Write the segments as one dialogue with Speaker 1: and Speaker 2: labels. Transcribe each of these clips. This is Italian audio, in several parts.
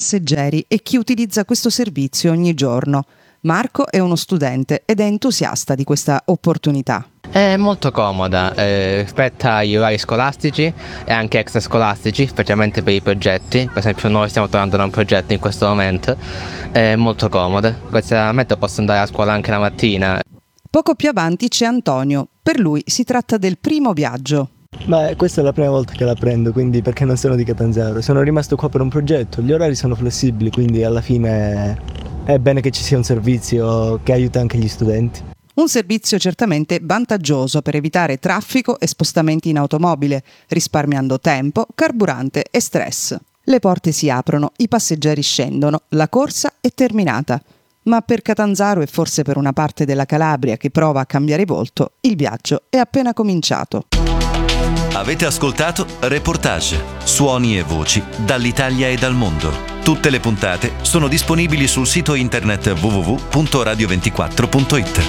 Speaker 1: passeggeri e chi utilizza questo servizio ogni giorno. Marco è uno studente ed è entusiasta di questa opportunità.
Speaker 2: È molto comoda rispetto agli orari scolastici e anche extrascolastici, specialmente per i progetti. Per esempio noi stiamo tornando da un progetto in questo momento, è molto comoda. Questa posso andare a scuola anche la mattina.
Speaker 1: Poco più avanti c'è Antonio, per lui si tratta del primo viaggio.
Speaker 3: Ma questa è la prima volta che la prendo, quindi perché non sono di Catanzaro. Sono rimasto qua per un progetto, gli orari sono flessibili, quindi alla fine è bene che ci sia un servizio che aiuta anche gli studenti.
Speaker 1: Un servizio certamente vantaggioso per evitare traffico e spostamenti in automobile, risparmiando tempo, carburante e stress. Le porte si aprono, i passeggeri scendono, la corsa è terminata. Ma per Catanzaro e forse per una parte della Calabria che prova a cambiare volto, il viaggio è appena cominciato.
Speaker 4: Avete ascoltato Reportage, suoni e voci dall'Italia e dal mondo. Tutte le puntate sono disponibili sul sito internet www.radio24.it.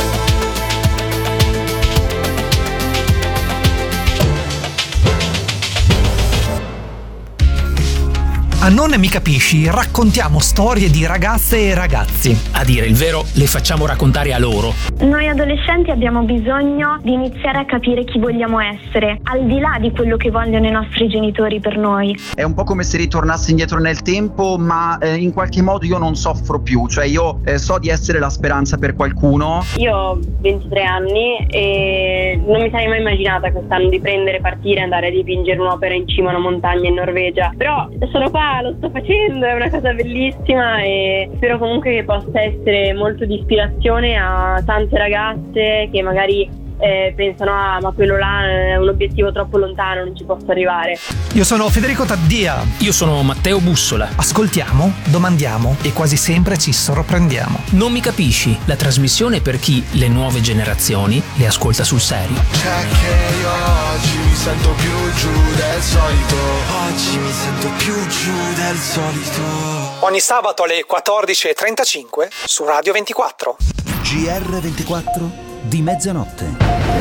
Speaker 5: A Non mi capisci raccontiamo storie di ragazze e ragazzi.
Speaker 6: A dire il vero, le facciamo raccontare a loro.
Speaker 7: Noi adolescenti abbiamo bisogno di iniziare a capire chi vogliamo essere, al di là di quello che vogliono i nostri genitori per noi.
Speaker 8: È un po' come se ritornassi indietro nel tempo, ma in qualche modo io non soffro più, cioè io so di essere la speranza per qualcuno.
Speaker 9: Io ho 23 anni e non mi sarei mai immaginata quest'anno di partire e andare a dipingere un'opera in cima a una montagna in Norvegia, però sono qua, lo sto facendo, è una cosa bellissima e spero comunque che possa essere molto di ispirazione a tante ragazze che magari pensano ma quello là è un obiettivo troppo lontano, non ci posso arrivare.
Speaker 5: Io sono Federico Taddia.
Speaker 6: Io sono Matteo Bussola.
Speaker 5: Ascoltiamo, domandiamo e quasi sempre ci sorprendiamo.
Speaker 6: Non mi capisci? La trasmissione per chi le nuove generazioni le ascolta sul serio.
Speaker 10: C'è che io oggi mi sento più giù del solito. Oggi mi sento più giù del solito.
Speaker 5: Ogni sabato alle 14.35 su Radio 24.
Speaker 11: GR24 di mezzanotte.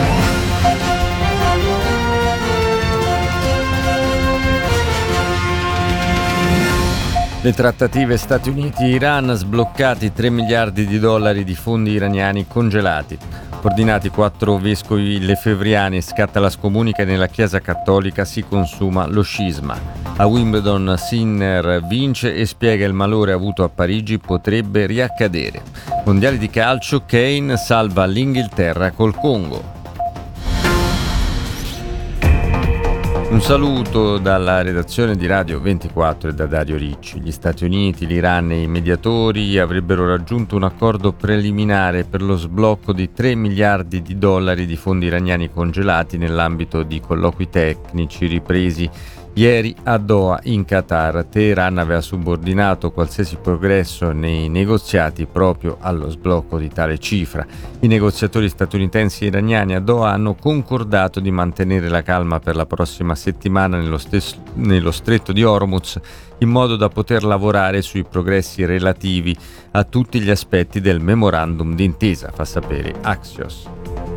Speaker 12: Le trattative Stati Uniti-Iran, sbloccati 3 miliardi di dollari di fondi iraniani congelati. Ordinati 4 vescovi lefevriani, scatta la scomunica e nella Chiesa Cattolica si consuma lo scisma. A Wimbledon Sinner vince e spiega il malore avuto a Parigi potrebbe riaccadere. Mondiali di calcio, Kane salva l'Inghilterra col Congo. Un saluto dalla redazione di Radio 24 e da Dario Ricci. Gli Stati Uniti, l'Iran e i mediatori avrebbero raggiunto un accordo preliminare per lo sblocco di 3 miliardi di dollari di fondi iraniani congelati nell'ambito di colloqui tecnici ripresi ieri a Doha in Qatar. Teheran aveva subordinato qualsiasi progresso nei negoziati proprio allo sblocco di tale cifra. I negoziatori statunitensi e iraniani a Doha hanno concordato di mantenere la calma per la prossima settimana nello stretto di Hormuz, in modo da poter lavorare sui progressi relativi a tutti gli aspetti del memorandum d'intesa, fa sapere Axios.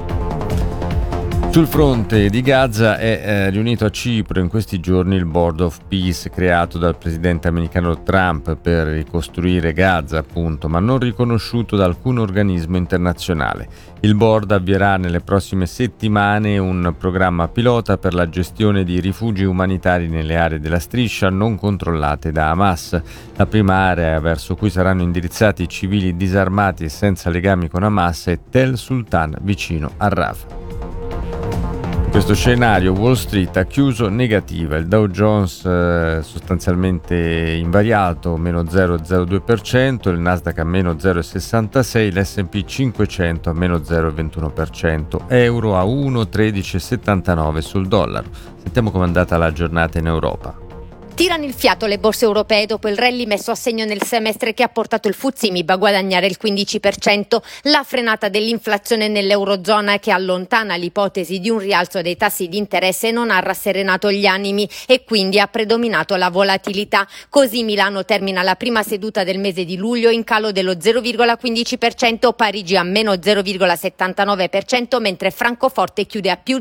Speaker 12: Sul fronte di Gaza è riunito a Cipro in questi giorni il Board of Peace creato dal presidente americano Trump per ricostruire Gaza, appunto, ma non riconosciuto da alcun organismo internazionale. Il board avvierà nelle prossime settimane un programma pilota per la gestione di rifugi umanitari nelle aree della striscia non controllate da Hamas. La prima area verso cui saranno indirizzati i civili disarmati e senza legami con Hamas è Tel Sultan, vicino a Rafah. In questo scenario Wall Street ha chiuso negativa, il Dow Jones sostanzialmente invariato, meno 0,02%, il Nasdaq a meno 0,66%, l'S&P 500 a meno 0,21%, euro a 1,1379 sul dollaro. Sentiamo com'è andata la giornata in Europa.
Speaker 13: Tirano il fiato le borse europee dopo il rally messo a segno nel semestre che ha portato il FTSE MIB a guadagnare il 15%, la frenata dell'inflazione nell'eurozona che allontana l'ipotesi di un rialzo dei tassi di interesse non ha rasserenato gli animi e quindi ha predominato la volatilità. Così Milano termina la prima seduta del mese di luglio in calo dello 0,15%, Parigi a meno 0,79%, mentre Francoforte chiude a più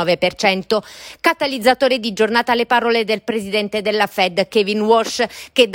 Speaker 13: 0,29%. Catalizzatore di giornata le parole del presidente della Fed Kevin Walsh, che